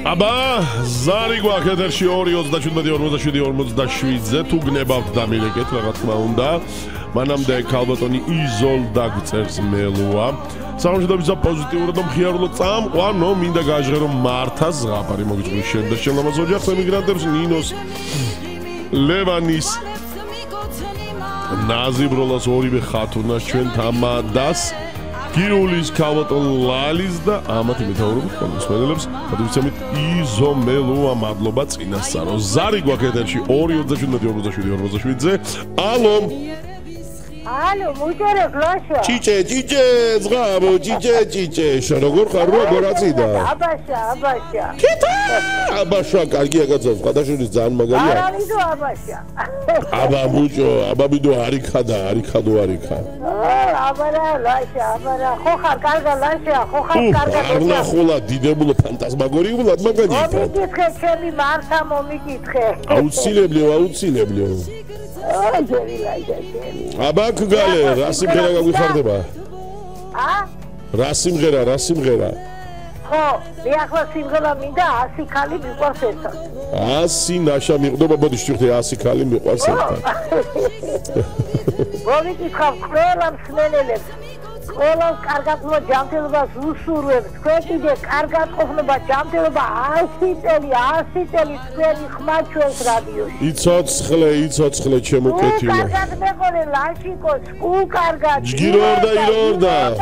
აბა ზარი გვაქვს ეთერში 2:37:47-ზე თუ გნებავთ დამილეკეთ რა თქმა უნდა მანამდე ქალბატონი იზოლ დაგწერს მელოა სამშვიდობისა პოზიტიურად და მხიარულო წამყვანო მინდა გაჟღერო მართას ზღაპარი მოგიწყვის შემდეგ შელამაზ ოჯახს ემიგრანტებს ნინოს ლევანის ნაზიბროლას ორივე ხათუნას ჩვენ თამადას გიულის ქალბატონ ლალის და ამათი მეთაურობით კონსპენელებს გადავიცემით იზომელოა მადლობა წინასწარო ზარი გვაქვს ეთერში 2:37:47-ზე ალო Алло, მუჭერე გლაშა. ჭიჭე, ზღაბო, ჭიჭე, შეგორ ხარ როგორ აციდა? აბაშა. კეთა, აბაშა, კარგია კაცო, გადაშურის ძალიან მაგარია. არა ვიდო აბაშა. აბა მუჭო, აბა ვიდო არიქადა. აბარა ლაშა, ხო ხარ კარგა ლაშა, ხო ხარ კარგა. არნა ხოლა დიდებულო ფანტაზმაგორიულად მაგარია. მომიკითხე, ჩემი მართა მომიკითხე. აუცილებლიო. აბა გალე, რა სიმღერა გაგვიხარდება? რა სიმღერა? ხო, მე ახლა სიმღერა მინდა 100 ქალი მიყვარს ერთად. 100 ნაშა მიყვდება, ბოდი შევხვდი 100 ქალი მიყვარს ერთად. მომიკითხავ ყველა მსმენელებს, ყველა კარგად მოჯანმრთელობას უსურვებს, თქვენ კიდე კარგად ყოფნება ჯანმრთელობა 100 წელი თქვენი ხმა ჩვენს რადიოში. იცოცხლე ჩემო კეთილი. კარგად მეყოლე ლაშიკო, სულ კარგად. ჯგირორდა